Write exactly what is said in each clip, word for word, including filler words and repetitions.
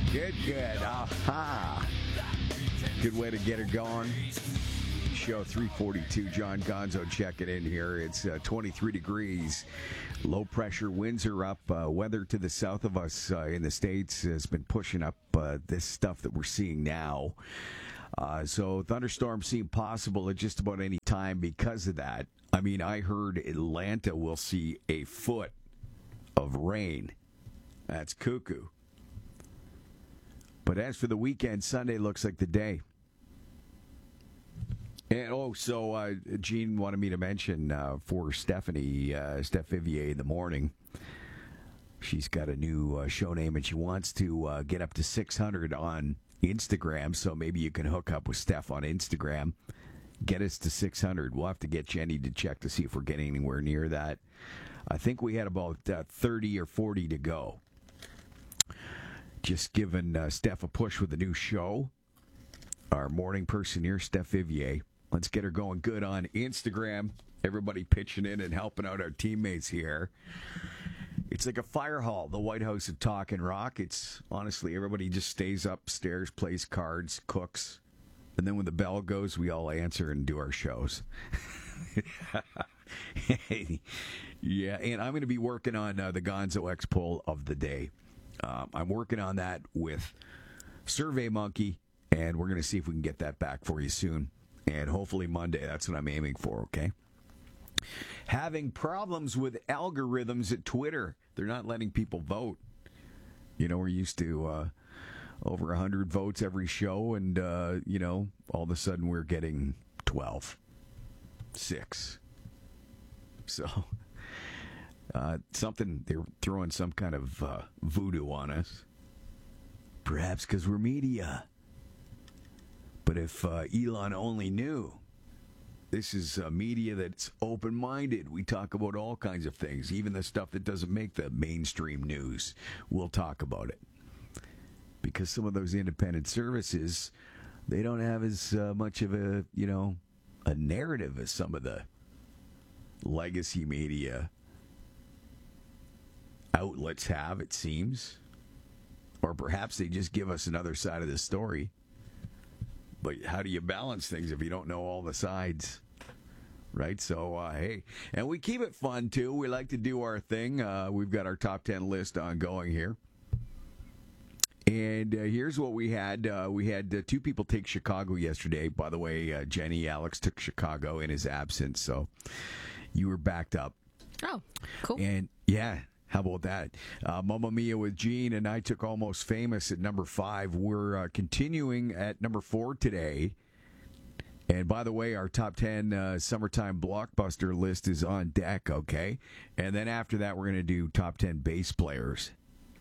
Good, good. Aha. Good way to get her going. Show three forty-two. John Gonzo checking in here. It's uh, twenty-three degrees. Low pressure winds are up. Uh, weather to the south of us uh, in the States has been pushing up uh, this stuff that we're seeing now. Uh, so thunderstorms seem possible at just about any time because of that. I mean, I heard Atlanta will see a foot of rain. That's cuckoo. But as for the weekend, Sunday looks like the day. And oh, so uh, Gene wanted me to mention uh, for Stephanie, uh, Steph Vivier in the morning. She's got a new uh, show name, and she wants to uh, get up to six hundred on Instagram. So maybe you can hook up with Steph on Instagram. Get us to six hundred. We'll have to get Jenny to check to see if we're getting anywhere near that. I think we had about uh, thirty or forty to go. Just giving uh, Steph a push with a new show. Our morning person here, Steph Vivier. Let's get her going good on Instagram. Everybody pitching in and helping out our teammates here. It's like a fire hall, the White House of Talk and Rock. It's honestly, everybody just stays upstairs, plays cards, cooks. And then when the bell goes, we all answer and do our shows. Yeah, and I'm going to be working on uh, the Gonzo X poll of the day. Um, I'm working on that with SurveyMonkey, and we're going to see if we can get that back for you soon. And hopefully Monday, that's what I'm aiming for, okay? Having problems with algorithms at Twitter. They're not letting people vote. You know, we're used to uh, over one hundred votes every show, and, uh, you know, all of a sudden we're getting twelve. Six. So, uh, something, they're throwing some kind of uh, voodoo on us. Perhaps because we're media. But if uh, Elon only knew, this is a media that's open-minded. We talk about all kinds of things, even the stuff that doesn't make the mainstream news. We'll talk about it. Because some of those independent services, they don't have as uh, much of a, you know, a narrative as some of the legacy media outlets have, it seems. Or perhaps they just give us another side of the story. But how do you balance things if you don't know all the sides? Right? So, uh, hey. And we keep it fun, too. We like to do our thing. Uh, we've got our top ten list ongoing here. And uh, here's what we had. Uh, we had uh, two people take Chicago yesterday. By the way, uh, Jenny, Alex took Chicago in his absence. So you were backed up. Oh, cool. And, yeah. How about that? Uh, Mamma Mia with Gene, and I took Almost Famous at number five. We're uh, continuing at number four today. And by the way, our top ten uh, summertime blockbuster list is on deck, okay? And then after that, we're going to do top ten bass players.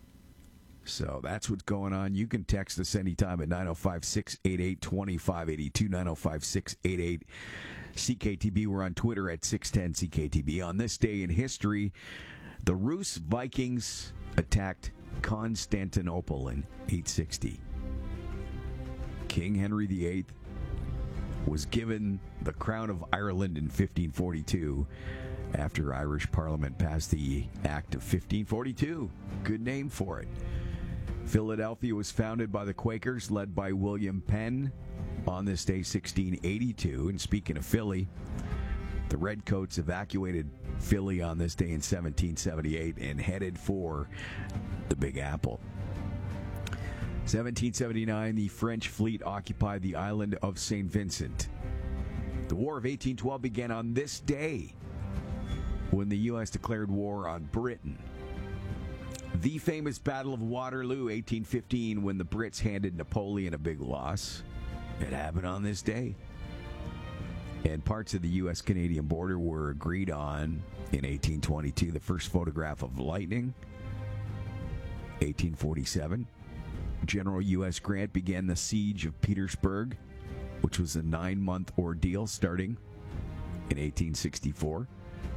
So that's what's going on. You can text us anytime at nine oh five, six eight eight, two five eight two, nine oh five, six eight eight, C K T B. We're on Twitter at six ten C K T B. On this day in history, the Rus Vikings attacked Constantinople in eight sixty. King Henry the Eighth was given the crown of Ireland in fifteen forty-two after Irish Parliament passed the Act of fifteen forty-two. Good name for it. Philadelphia was founded by the Quakers, led by William Penn, on this day, sixteen eighty-two. And speaking of Philly, the Redcoats evacuated Philly on this day in seventeen seventy-eight and headed for the Big Apple. seventeen seventy-nine, the French fleet occupied the island of Saint Vincent. The War of eighteen twelve began on this day when the U S declared war on Britain. The famous Battle of Waterloo, eighteen fifteen, when the Brits handed Napoleon a big loss. It happened on this day. And parts of the U S Canadian border were agreed on in eighteen twenty-two. The first photograph of lightning, eighteen forty-seven. General U S Grant began the siege of Petersburg, which was a nine-month ordeal starting in eighteen sixty-four.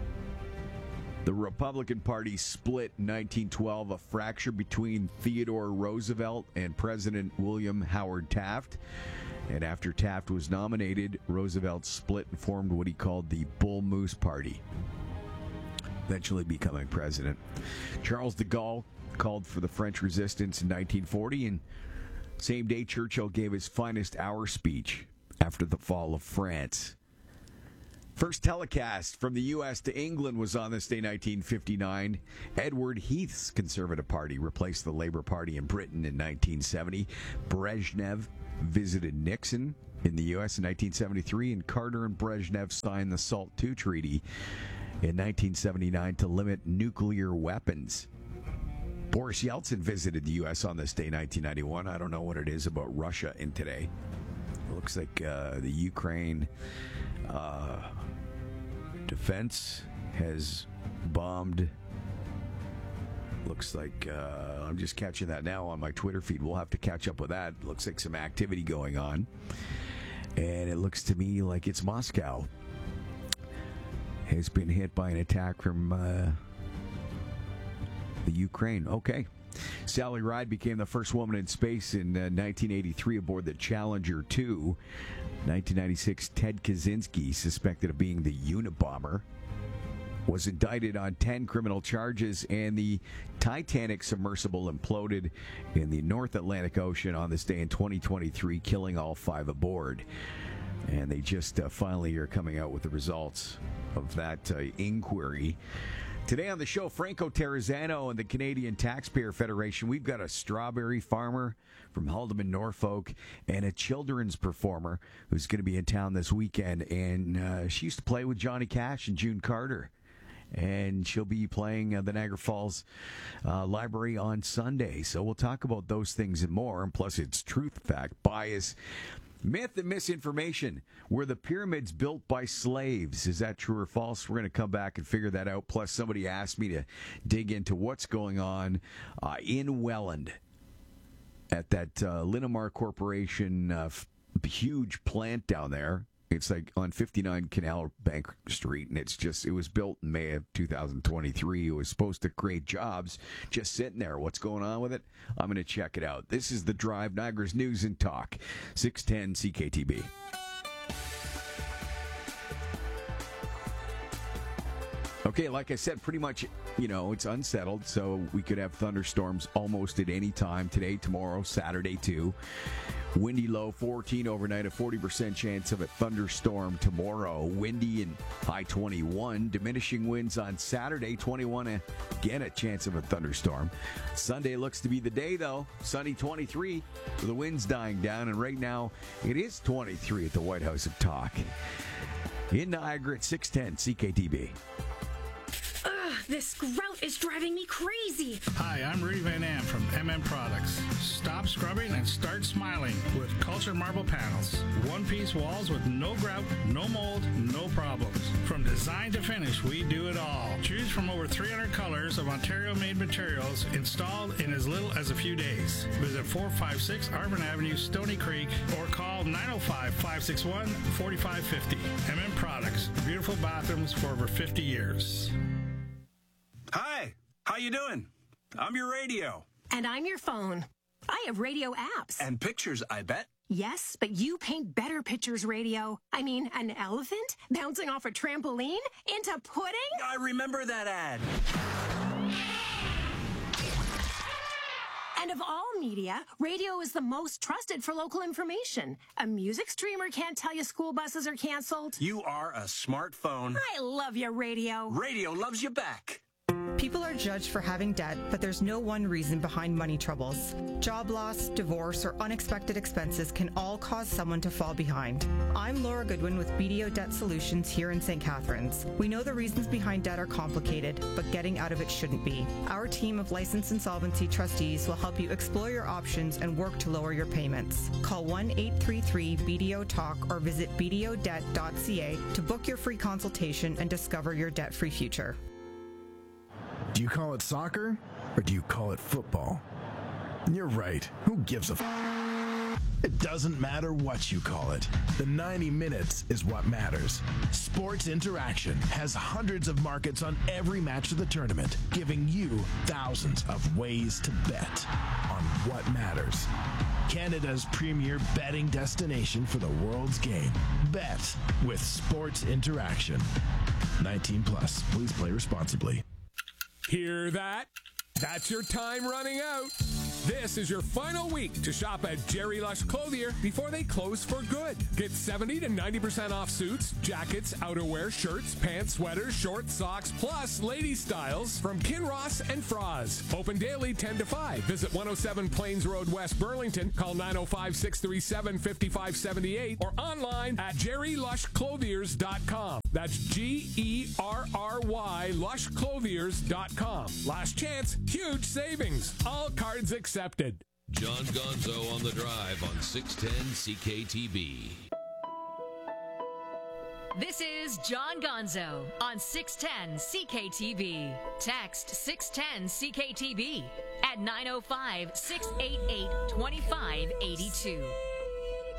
The Republican Party split in nineteen twelve, a fracture between Theodore Roosevelt and President William Howard Taft. And after Taft was nominated, Roosevelt split and formed what he called the Bull Moose Party, eventually becoming president. Charles de Gaulle called for the French resistance in nineteen forty, and same day Churchill gave his finest hour speech after the fall of France. First telecast from the U S to England was on this day, nineteen fifty-nine. Edward Heath's Conservative Party replaced the Labour Party in Britain in nineteen seventy. Brezhnev visited Nixon in the U S in nineteen seventy-three, and Carter and Brezhnev signed the SALT two Treaty in nineteen seventy-nine to limit nuclear weapons. Boris Yeltsin visited the U S on this day, nineteen ninety-one. I don't know what it is about Russia in today. It looks like uh, the Ukraine uh, defense has bombed. Looks like uh, I'm just catching that now on my Twitter feed. We'll have to catch up with that. Looks like some activity going on. And it looks to me like it's Moscow has been hit by an attack from uh, the Ukraine. Okay. Sally Ride became the first woman in space in uh, nineteen eighty-three aboard the Challenger two. nineteen ninety-six, Ted Kaczynski, suspected of being the Unabomber, was indicted on ten criminal charges, and the Titanic submersible imploded in the North Atlantic Ocean on this day in twenty twenty-three, killing all five aboard. And they just uh, finally are coming out with the results of that uh, inquiry. Today on the show, Franco Terrazzano and the Canadian Taxpayer Federation. We've got a strawberry farmer from Haldimand, Norfolk, and a children's performer who's going to be in town this weekend. And uh, she used to play with Johnny Cash and June Carter. And she'll be playing uh, the Niagara Falls uh, Library on Sunday. So we'll talk about those things and more. And plus, it's truth, fact, bias, myth, and misinformation. Were the pyramids built by slaves? Is that true or false? We're going to come back and figure that out. Plus, somebody asked me to dig into what's going on uh, in Welland at that uh, Linamar Corporation uh, f- huge plant down there. It's like on fifty-nine Canal Bank Street, and it's just, it was built in May of two thousand twenty-three. It was supposed to create jobs, just sitting there. What's going on with it? I'm going to check it out. This is The Drive, Niagara's News and Talk, six ten C K T B. Okay, like I said, pretty much, you know, it's unsettled, so we could have thunderstorms almost at any time today, tomorrow, Saturday, too. Windy low fourteen overnight, a forty percent chance of a thunderstorm tomorrow. Windy and high twenty-one. Diminishing winds on Saturday, twenty-one. Again, a chance of a thunderstorm. Sunday looks to be the day, though. Sunny twenty-three. The wind's dying down, and right now it is twenty-three at the White House of Talk. In Niagara at six ten C K T B. Ugh, this grout is driving me crazy. Hi, I'm Rudy Van Am from M M Products. Stop scrubbing and start smiling with Culture Marble Panels. One-piece walls with no grout, no mold, no problems. From design to finish, we do it all. Choose from over three hundred colors of Ontario-made materials installed in as little as a few days. Visit four five six Arvin Avenue, Stony Creek, or call nine oh five, five six one, four five five oh. M M Products, beautiful bathrooms for over fifty years. Hi, how you doing? I'm your radio. And I'm your phone. I have radio apps. And pictures, I bet. Yes, but you paint better pictures, radio. I mean, an elephant bouncing off a trampoline into pudding? I remember that ad. And of all media, radio is the most trusted for local information. A music streamer can't tell you school buses are canceled. You are a smartphone. I love you, radio. Radio loves you back. People are judged for having debt, but there's no one reason behind money troubles. Job loss, divorce, or unexpected expenses can all cause someone to fall behind. I'm Laura Goodwin with B D O Debt Solutions here in Saint Catharines. We know the reasons behind debt are complicated, but getting out of it shouldn't be. Our team of licensed insolvency trustees will help you explore your options and work to lower your payments. Call one eight three three B D O talk or visit b d o debt dot c a to book your free consultation and discover your debt-free future. Do you call it soccer, or do you call it football? You're right. Who gives a f***? It doesn't matter what you call it. The ninety minutes is what matters. Sports Interaction has hundreds of markets on every match of the tournament, giving you thousands of ways to bet on what matters. Canada's premier betting destination for the world's game. Bet with Sports Interaction. nineteen plus. Please play responsibly. Hear that? That's your time running out. This is your final week to shop at Jerry Lush Clothier before they close for good. Get seventy to ninety percent off suits, jackets, outerwear, shirts, pants, sweaters, shorts, socks, plus lady styles from Kinross and Froz. Open daily ten to five. Visit one oh seven Plains Road, West Burlington. Call nine oh five, six three seven, five five seven eight or online at jerry lush clothiers dot com. That's G E R R Y lush clothiers dot com. Last chance, huge savings. All cards accepted. John Gonzo on the Drive on six ten C K T B. This is John Gonzo on six ten C K T B. Text six ten C K T B at nine oh five, six eight eight, two five eight two.